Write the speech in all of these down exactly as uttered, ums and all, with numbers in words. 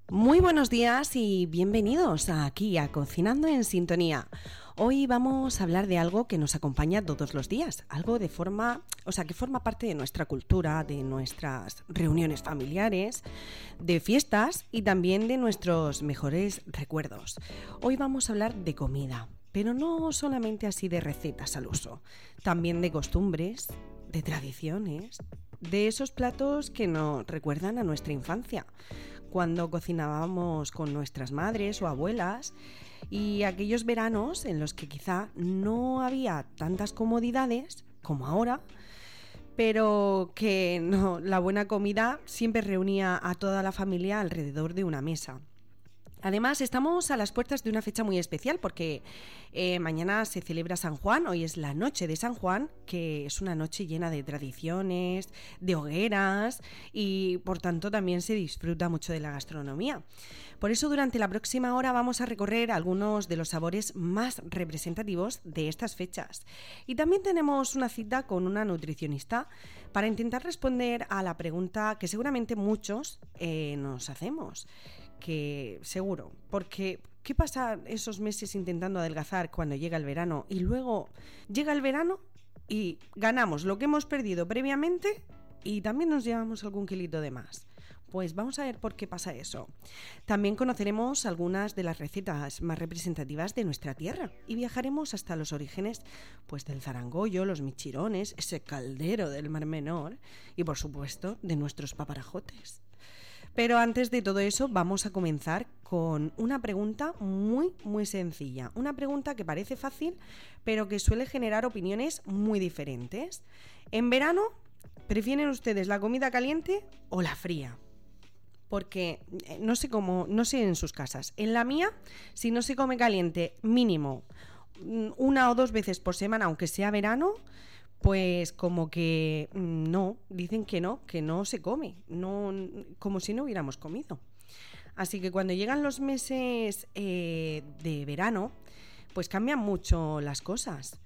Muy buenos días y bienvenidos aquí a Cocinando en Sintonía. Hoy vamos a hablar de algo que nos acompaña todos los días, algo de forma, o sea, que forma parte de nuestra cultura, de nuestras reuniones familiares, de fiestas y también de nuestros mejores recuerdos. Hoy vamos a hablar de comida, pero no solamente así de recetas al uso, también de costumbres, de tradiciones, de esos platos que nos recuerdan a nuestra infancia, cuando cocinábamos con nuestras madres o abuelas, y aquellos veranos en los que quizá no había tantas comodidades como ahora, pero que no, la buena comida siempre reunía a toda la familia alrededor de una mesa. Además, estamos a las puertas de una fecha muy especial porque eh, mañana se celebra San Juan, hoy es la noche de San Juan, que es una noche llena de tradiciones, de hogueras y por tanto también se disfruta mucho de la gastronomía. Por eso durante la próxima hora vamos a recorrer algunos de los sabores más representativos de estas fechas. Y también tenemos una cita con una nutricionista para intentar responder a la pregunta que seguramente muchos eh, nos hacemos. Que seguro, porque ¿qué pasa esos meses intentando adelgazar cuando llega el verano y luego llega el verano y ganamos lo que hemos perdido previamente y también nos llevamos algún kilito de más? Pues vamos a ver por qué pasa eso. También conoceremos algunas de las recetas más representativas de nuestra tierra y viajaremos hasta los orígenes pues del zarangollo, los michirones, ese caldero del Mar Menor y por supuesto de nuestros paparajotes. Pero antes de todo eso vamos a comenzar con una pregunta muy muy sencilla, una pregunta que parece fácil pero que suele generar opiniones muy diferentes. En verano, ¿prefieren ustedes la comida caliente o la fría? Porque no sé cómo, no sé en sus casas. En la mía, si no se come caliente mínimo una o dos veces por semana, aunque sea verano, pues como que no, dicen que no, que no se come, no, como si no hubiéramos comido. Así que cuando llegan los meses eh, de verano, pues cambian mucho las cosas.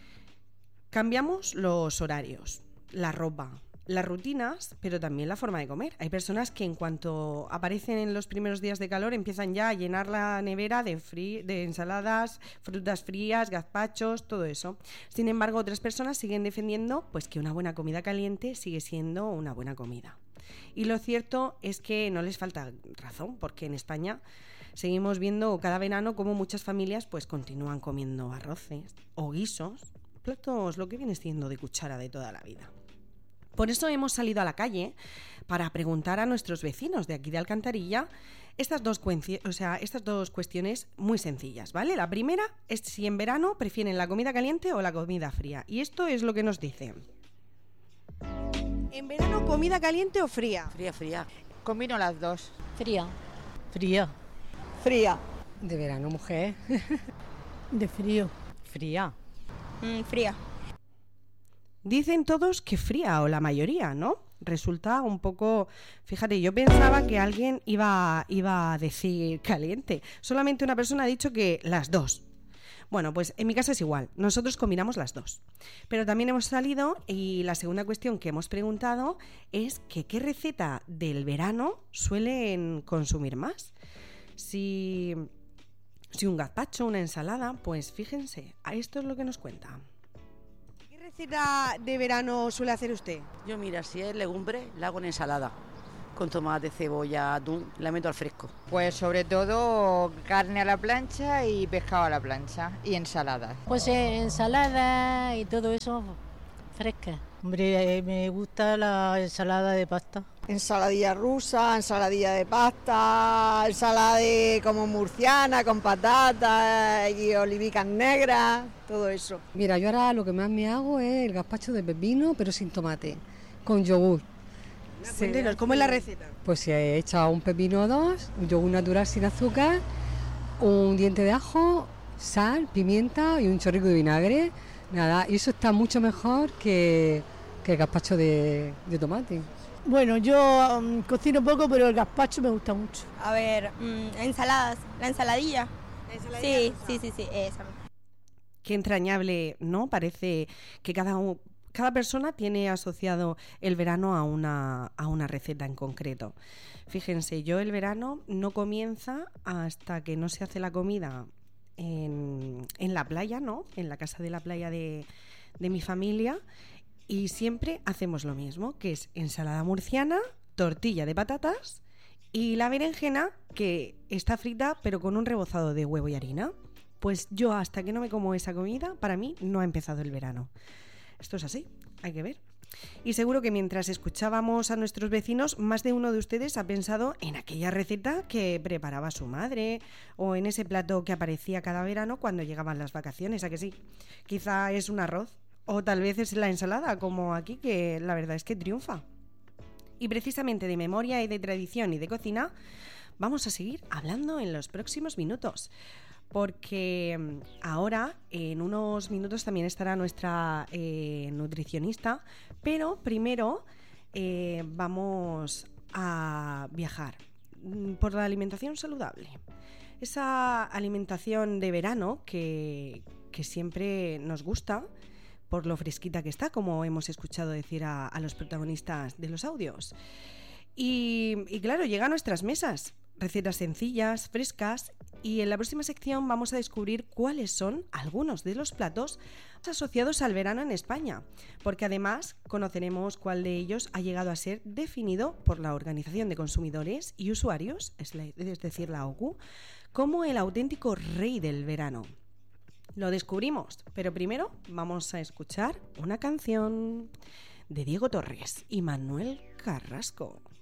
Cambiamos los horarios, la ropa, las rutinas, pero también la forma de comer. Hay personas que en cuanto aparecen en los primeros días de calor empiezan ya a llenar la nevera de, fri- de ensaladas, frutas frías, gazpachos, todo eso. Sin embargo, otras personas siguen defendiendo pues, que una buena comida caliente sigue siendo una buena comida. Y lo cierto es que no les falta razón, porque en España seguimos viendo cada verano cómo muchas familias pues, continúan comiendo arroces o guisos, platos lo que viene siendo de cuchara de toda la vida. Por eso hemos salido a la calle para preguntar a nuestros vecinos de aquí de Alcantarilla estas dos, cuenci- o sea, estas dos cuestiones muy sencillas, ¿vale? La primera es si en verano prefieren la comida caliente o la comida fría. Y esto es lo que nos dicen. ¿En verano comida caliente o fría? Fría, fría. Combino las dos. Fría. Fría. Fría. De verano, mujer. De frío. Fría. Mm, fría. Dicen todos que fría, o la mayoría, ¿no? Resulta un poco... Fíjate, yo pensaba que alguien iba, iba a decir caliente. Solamente una persona ha dicho que las dos. Bueno, pues en mi casa es igual. Nosotros combinamos las dos. Pero también hemos salido y la segunda cuestión que hemos preguntado es que qué receta del verano suelen consumir más. Si, si un gazpacho, una ensalada, pues fíjense, a esto es lo que nos cuenta. ¿Qué receta de verano suele hacer usted? Yo mira, si es legumbre, la hago en ensalada, con tomate, cebolla, atún, la meto al fresco. Pues sobre todo carne a la plancha y pescado a la plancha y ensaladas. Pues eh, ensalada y todo eso fresca. Hombre, eh, me gusta la ensalada de pasta. Ensaladilla rusa, ensaladilla de pasta, ensalada de como murciana con patatas y olivicas negras, todo eso. Mira, yo ahora lo que más me hago es el gazpacho de pepino, pero sin tomate, con yogur. Cuéntenos, ¿cómo es la receta? Pues se he echado un pepino o dos, un yogur natural sin azúcar, un diente de ajo, sal, pimienta y un chorrico de vinagre. Nada, y eso está mucho mejor que, que el gazpacho de, de tomate. Bueno, yo um, cocino poco, pero el gazpacho me gusta mucho. A ver, mmm, ensaladas, la ensaladilla. ¿La ensaladilla? Sí, sí, sí, sí, esa. Qué entrañable, ¿no? Parece que cada, cada persona tiene asociado el verano a una, a una receta en concreto. Fíjense, yo el verano no comienza hasta que no se hace la comida en, en la playa, ¿no? En la casa de la playa de, de mi familia, y siempre hacemos lo mismo, que es ensalada murciana, tortilla de patatas y la berenjena, que está frita pero con un rebozado de huevo y harina. Pues yo, hasta que no me como esa comida, para mí no ha empezado el verano. Esto es así, hay que ver. Y seguro que mientras escuchábamos a nuestros vecinos, más de uno de ustedes ha pensado en aquella receta que preparaba su madre, o en ese plato que aparecía cada verano cuando llegaban las vacaciones, ¿a que sí? Quizá es un arroz, o tal vez es la ensalada, como aquí, que la verdad es que triunfa. Y precisamente de memoria y de tradición y de cocina vamos a seguir hablando en los próximos minutos, porque ahora en unos minutos también estará nuestra eh, nutricionista, pero primero eh, vamos a viajar por la alimentación saludable. Esa alimentación de verano que, que siempre nos gusta por lo fresquita que está, como hemos escuchado decir a, a los protagonistas de los audios. Y, y claro, llega a nuestras mesas, recetas sencillas, frescas, y en la próxima sección vamos a descubrir cuáles son algunos de los platos asociados al verano en España, porque además conoceremos cuál de ellos ha llegado a ser definido por la Organización de Consumidores y Usuarios, es decir, la O C U, como el auténtico rey del verano. Lo descubrimos, pero primero vamos a escuchar una canción de Diego Torres y Manuel Carrasco.